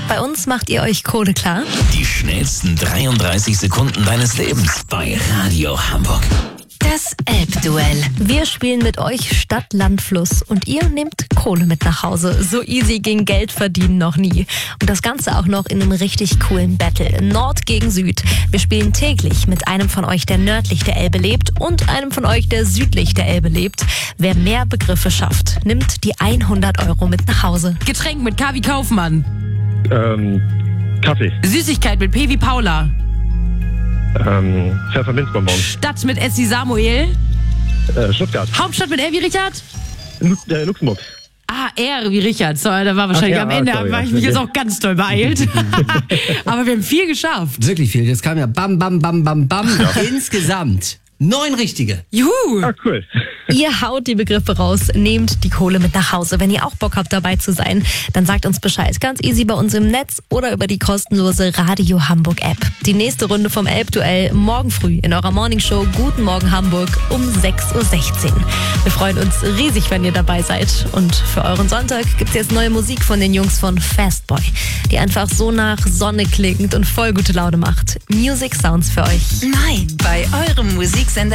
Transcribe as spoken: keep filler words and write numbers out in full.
Bei uns macht ihr euch Kohle klar. Die schnellsten dreiunddreißig Sekunden deines Lebens bei Radio Hamburg. Das Elbduell. Wir spielen mit euch Stadt, Land, Fluss und ihr nehmt Kohle mit nach Hause. So easy ging Geld verdienen noch nie. Und das Ganze auch noch in einem richtig coolen Battle. Nord gegen Süd. Wir spielen täglich mit einem von euch, der nördlich der Elbe lebt und einem von euch, der südlich der Elbe lebt. Wer mehr Begriffe schafft, nimmt die hundert Euro mit nach Hause. Getränk mit K wie Kaufmann. Ähm, Kaffee. Süßigkeit mit P wie Paula. Ähm, Pfefferminzbonbon. Stadt mit S wie Samuel. Äh, Stuttgart. Hauptstadt mit L wie Richard. Lu äh, Luxemburg. Ah, R wie Richard. So, da war wahrscheinlich Ach ja, am Ende, sorry, war ich ja. mich jetzt auch ganz doll beeilt. Aber wir haben viel geschafft. Wirklich viel. Das kam ja bam, bam, bam, bam, bam. Insgesamt neun richtige. Juhu. Ah, cool. Ihr haut die Begriffe raus, nehmt die Kohle mit nach Hause. Wenn ihr auch Bock habt, dabei zu sein, dann sagt uns Bescheid. Ganz easy bei uns im Netz oder über die kostenlose Radio Hamburg App. Die nächste Runde vom Elbduell morgen früh in eurer Morningshow Guten Morgen Hamburg um sechs Uhr sechzehn. Wir freuen uns riesig, wenn ihr dabei seid. Und für euren Sonntag gibt's jetzt neue Musik von den Jungs von Fastboy, die einfach so nach Sonne klingt und voll gute Laune macht. Music Sounds für euch. Neu bei eurem Musiksender